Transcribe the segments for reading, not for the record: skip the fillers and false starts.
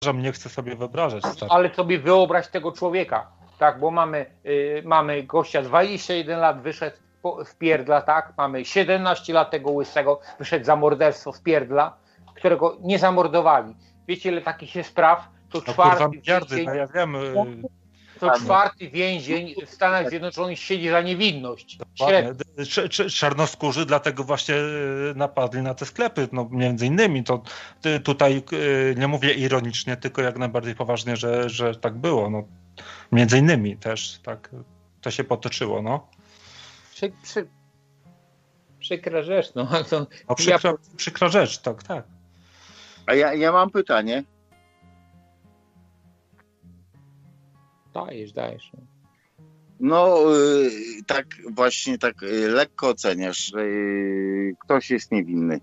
nie chcę sobie wyobrażać. Ale sobie wyobraź tego człowieka, tak, bo mamy gościa 21 lat, wyszedł w pierdla, tak, mamy 17 lat tego łysego, wyszedł za morderstwo w pierdla, którego nie zamordowali. Wiecie, ile takich jest spraw? To czwarty więzień w Stanach Zjednoczonych siedzi za niewinność. Czarnoskórzy dlatego właśnie napadli na te sklepy. No, między innymi to tutaj nie mówię ironicznie, tylko jak najbardziej poważnie, że tak było. No, między innymi też tak to się potoczyło. No. Przykra rzecz. No, przykra rzecz, tak. A ja mam pytanie. Dajesz. No, tak właśnie, tak lekko oceniasz, że ktoś jest niewinny.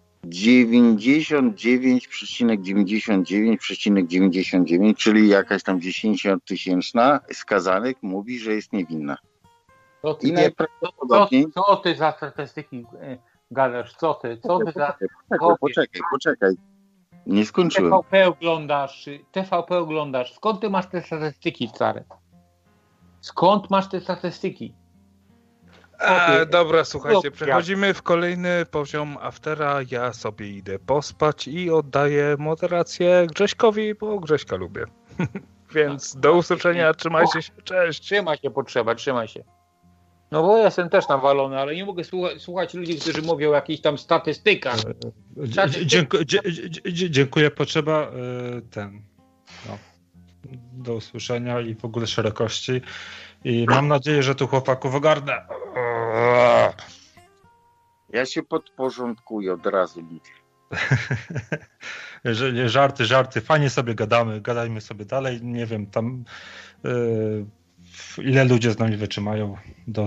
99,99,99, czyli jakaś tam 10-tysięczna skazanych mówi, że jest niewinna. I najprawdopodobniej... Co ty za statystyki gadasz? Co ty za... Poczekaj. Nie skończyłem. TVP oglądasz. Skąd ty masz te statystyki, stary? Skąd masz te statystyki? Dobra, słuchajcie, przechodzimy w kolejny poziom aftera. Ja sobie idę pospać i oddaję moderację Grześkowi, bo Grześka lubię. Więc do usłyszenia, trzymajcie się, cześć. Trzymaj się. No bo ja jestem też nawalony, ale nie mogę słuchać ludzi, którzy mówią o jakichś tam statystykach. Dziękuję, potrzeba do usłyszenia i w ogóle szerokości. I mam nadzieję, że tu chłopaków ogarnę. Ja się podporządkuję od razu. Żarty. Fajnie sobie gadajmy sobie dalej. Nie wiem, tam ile ludzie z nami wytrzymają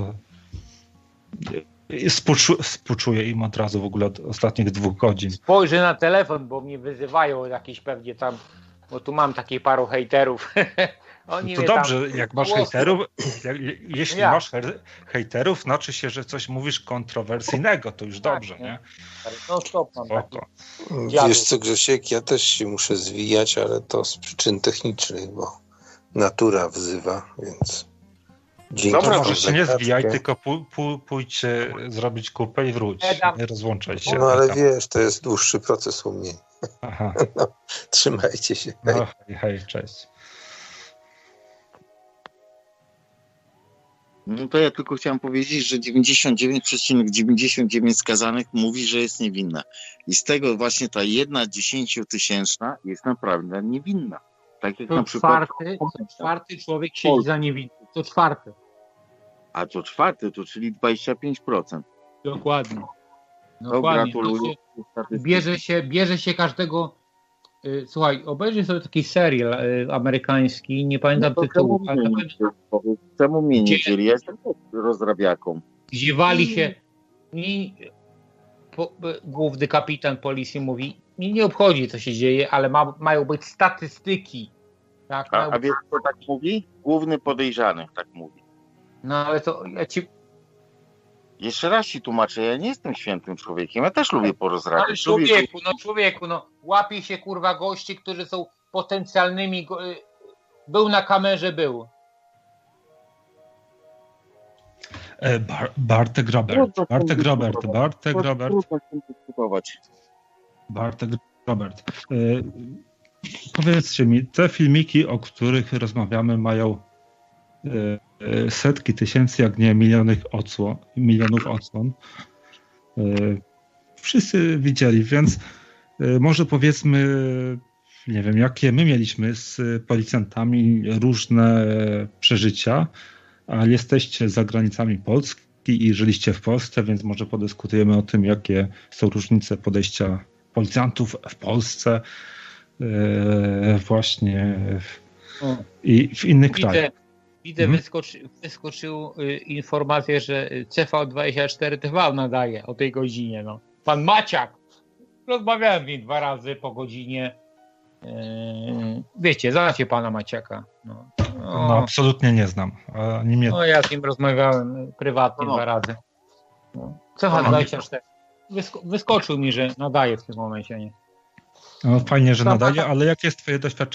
współczuję im od razu w ogóle od ostatnich 2 godzin. Spojrzę na telefon, bo mnie wyzywają jakieś pewnie tam, bo tu mam takie paru hejterów. Oni to dobrze, jak masz hejterów, jeśli masz hejterów, znaczy się, że coś mówisz kontrowersyjnego, to już dobrze, nie? No stop, Wiesz co, Grzesiek, ja też się muszę zwijać, ale to z przyczyn technicznych, bo natura wzywa, więc... Dobra, może się nie zwijaj, tylko pójdź zrobić kupę i wróć. Nie rozłączaj się. No ale wiesz, to jest dłuższy proces u mnie. Aha. No, trzymajcie się. Hej, cześć. No to ja tylko chciałem powiedzieć, że 99,99 skazanych mówi, że jest niewinna. I z tego właśnie ta 1/10 jest naprawdę niewinna. Tak jak to na przykład... czwarty człowiek siedzi za niewinność. To czwarty. A to czwarty, to czyli 25%. Dokładnie. To gratuluję. Bierze się każdego... Słuchaj, obejrzyj sobie taki serial amerykański, nie pamiętam tytułu. Czemu mnie nie dzieli? Ja jestem rozrabiaką. Gdzie wali się... Główny kapitan policji mówi, mnie nie obchodzi, co się dzieje, ale mają być statystyki. Tak, a wiesz, kto tak mówi? Główny podejrzany tak mówi. No ale to ja ci... Jeszcze raz ci tłumaczę, ja nie jestem świętym człowiekiem, ja też lubię porozrabiać. Ale człowieku, łapie się kurwa gości, którzy są potencjalnymi... Był na kamerze, był. Bartek Robert. Powiedzcie mi, te filmiki, o których rozmawiamy, mają setki tysięcy, jak nie milionów odsłon. Wszyscy widzieli, więc może powiedzmy, nie wiem, jakie my mieliśmy z policjantami różne przeżycia, ale jesteście za granicami Polski i żyliście w Polsce, więc może podyskutujemy o tym, jakie są różnice podejścia policjantów w Polsce właśnie i w innych krajach. Widzę, wyskoczył informację, że CV24 TV nadaje o tej godzinie. No. Pan Maciak. Rozmawiałem z nim 2 razy po godzinie. Wiecie, znacie pana Maciaka. No, absolutnie nie znam. No ja z nim rozmawiałem prywatnie 2 razy. No. CV24. Wyskoczył mi, że nadaje w tym momencie. Nie? No, fajnie, że nadaje, ale jakie jest twoje doświadczenie